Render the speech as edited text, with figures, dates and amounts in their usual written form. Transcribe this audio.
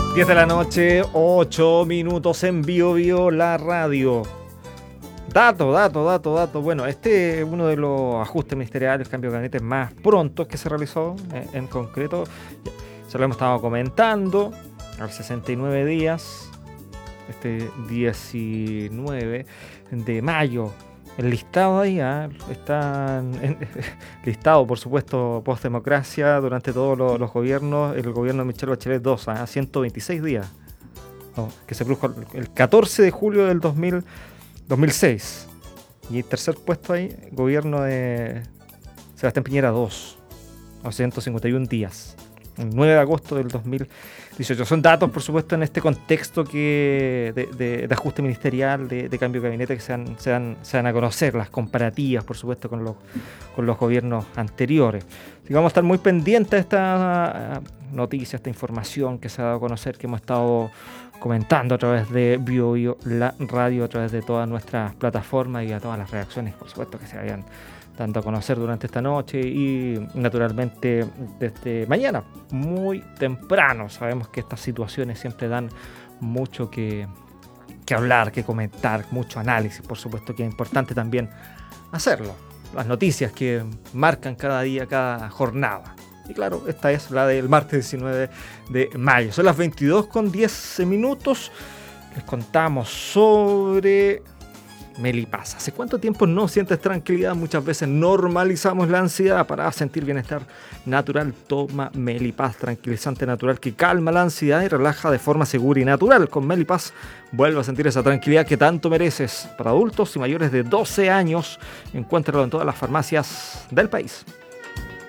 10 de la noche, 8 minutos en Bio la radio. Dato. Bueno, este es uno de los ajustes ministeriales, cambio de gabinete más prontos que se realizó en concreto. Se lo hemos estado comentando, a los 69 días, este 19 de mayo. El listado ahí está listado, por supuesto, post-democracia durante todos los gobiernos. El gobierno de Michelle Bachelet 2, 126 días, que se produjo el 14 de julio del 2006. Y el tercer puesto ahí, gobierno de Sebastián Piñera 2, 151 días. El 9 de agosto del 2018. Son datos, por supuesto, en este contexto de ajuste ministerial, de cambio de gabinete, que se dan a conocer las comparativas, por supuesto, con los gobiernos anteriores. Así que vamos a estar muy pendientes de esta noticia, esta información que se ha dado a conocer, que hemos estado comentando a través de Bio la radio, a través de todas nuestras plataformas y a todas las reacciones, por supuesto, que se vayan dando a conocer durante esta noche y naturalmente desde mañana, muy temprano. Sabemos que estas situaciones siempre dan mucho que hablar, que comentar, mucho análisis. Por supuesto que es importante también hacerlo. Las noticias que marcan cada día, cada jornada. Y claro, esta es la del martes 19 de mayo. Son las 22:10. Les contamos sobre Melipaz. ¿Hace cuánto tiempo no sientes tranquilidad? Muchas veces normalizamos la ansiedad. Para sentir bienestar natural, toma Melipaz, tranquilizante natural que calma la ansiedad y relaja de forma segura y natural. Con Melipaz vuelve a sentir esa tranquilidad que tanto mereces. Para adultos y mayores de 12 años, encuéntralo en todas las farmacias del país.